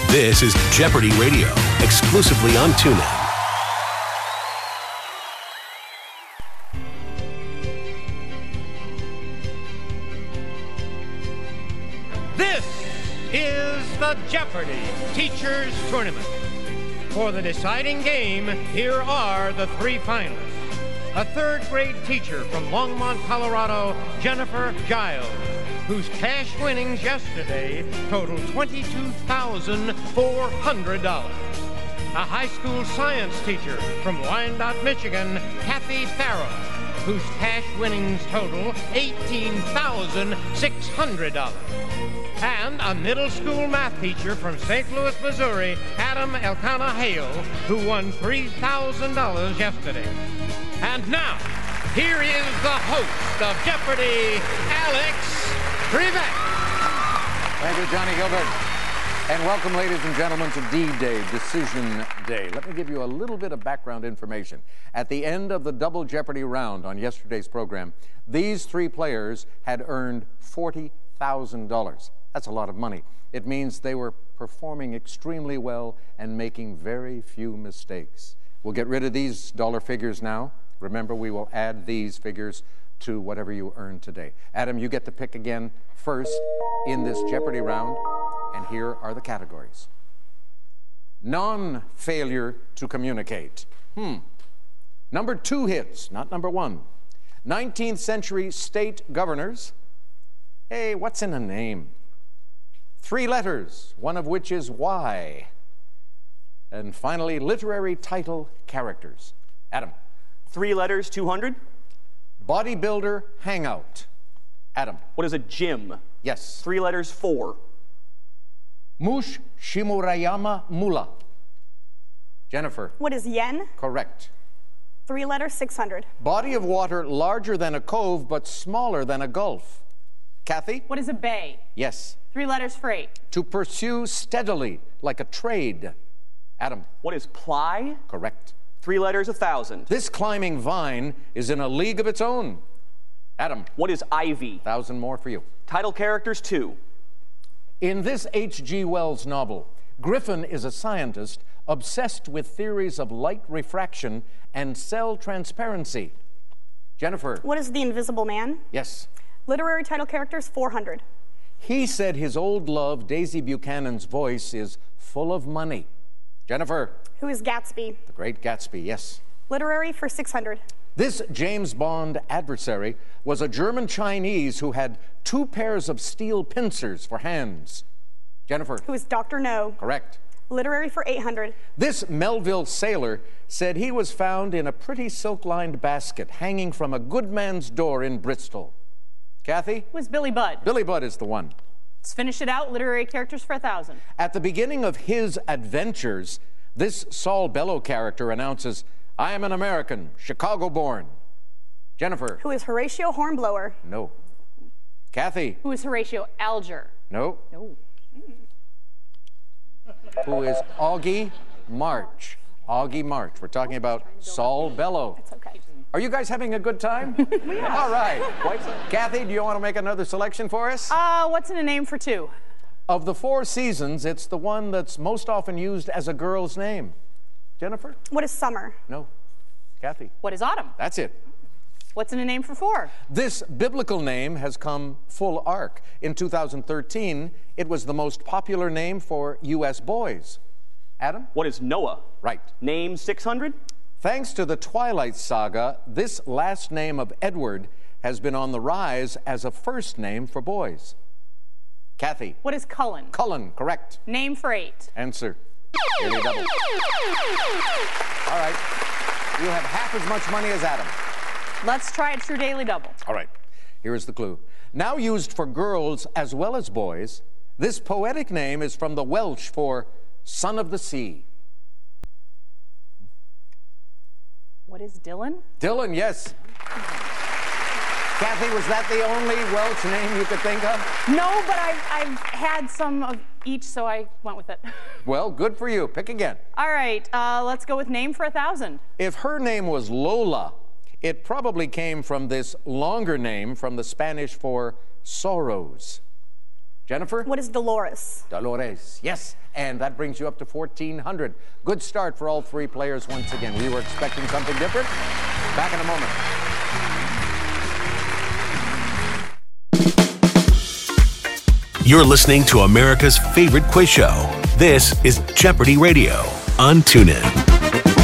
This is Jeopardy Radio, exclusively on TuneIn. This is the Jeopardy Teachers Tournament. For the deciding game, here are the three finalists. A third-grade teacher from Longmont, Colorado, Jennifer Giles, whose cash winnings yesterday totaled $22,400. A high school science teacher from Wyandotte, Michigan, Kathy Farrell, whose cash winnings total $18,600. And a middle school math teacher from St. Louis, Missouri, Adam Elkanah Hale, who won $3,000 yesterday. And now, here is the host of Jeopardy, Alex Trebek. Thank you, Johnny Gilbert. And welcome, ladies and gentlemen, to D-Day, Decision Day. Let me give you a little bit of background information. At the end of the Double Jeopardy round on yesterday's program, these three players had earned $40,000. That's a lot of money. It means they were performing extremely well and making very few mistakes. We'll get rid of these dollar figures now. Remember, we will add these figures to whatever you earn today. Adam, you get to pick again first in this Jeopardy round, and here are the categories. Non-failure to communicate. Number 2 hits, not number 1. 19th century state governors. Hey, what's in a name? 3 letters, one of which is Y. And finally, literary title characters. Adam. 3 letters, 200. Bodybuilder hangout. Adam. What is a gym? Yes. 3 letters, 4. Mush Shimurayama Mula. Jennifer. What is yen? Correct. 3 letters, 600. Body of water larger than a cove but smaller than a gulf. Kathy? What is a bay? Yes. 3 letters for 8. To pursue steadily, like a trade. Adam. What is ply? Correct. 3 letters, 1,000. This climbing vine is in a league of its own. Adam. What is ivy? 1,000 more for you. Title characters, 2. In this H.G. Wells novel, Griffin is a scientist obsessed with theories of light refraction and cell transparency. Jennifer. What is the Invisible Man? Yes. Literary title characters, 400. He said his old love, Daisy Buchanan's voice, is full of money. Jennifer. Who is Gatsby? The Great Gatsby, yes. Literary for 600. This James Bond adversary was a German Chinese who had 2 pairs of steel pincers for hands. Jennifer. Who is Dr. No? Correct. Literary for 800. This Melville sailor said he was found in a pretty silk-lined basket hanging from a good man's door in Bristol. Kathy? Was Billy Budd. Billy Budd is the one. Let's finish it out. Literary characters for 1,000. At the beginning of his adventures, this Saul Bellow character announces, I am an American, Chicago-born. Jennifer. Who is Horatio Hornblower? No. Kathy. Who is Horatio Alger? No. No. Who is Augie March? Augie March. We're talking about Saul Bellow. It's okay. Are you guys having a good time? We are. All right. Kathy, do you want to make another selection for us? What's in a name for 2? Of the 4 seasons, it's the one that's most often used as a girl's name. Jennifer? What is summer? No. Kathy? What is autumn? That's it. What's in a name for 4? This biblical name has come full arc. In 2013, it was the most popular name for U.S. boys. Adam? What is Noah? Right. Name, 600. Thanks to the Twilight Saga, this last name of Edward has been on the rise as a first name for boys. Kathy? What is Cullen? Cullen, correct. Name for 8. Answer. Daily double. All right. You have half as much money as Adam. Let's try a true daily double. All right. Here is the clue. Now used for girls as well as boys, this poetic name is from the Welsh for son of the sea. What is Dylan? Dylan, yes. Kathy, was that the only Welsh name you could think of? No, but I've had some of each, so I went with it. Well, good for you. Pick again. All right, let's go with name for 1,000. If her name was Lola, it probably came from this longer name from the Spanish for sorrows. Jennifer? What is Dolores? Dolores, yes. And that brings you up to 1,400. Good start for all three players once again. We were expecting something different. Back in a moment. You're listening to America's favorite quiz show. This is Jeopardy Radio on TuneIn.